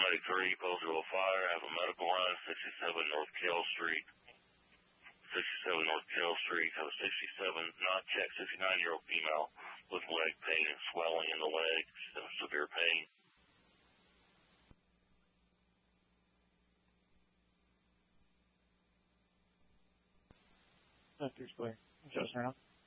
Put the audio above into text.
293, Poseville Fire. Have a medical run, 67 North Kell Street. 67 North Kell Street. Have a 67 not checked 69-year-old female with leg pain and swelling in the leg. She's in severe pain. Sector's clear. Just turn up.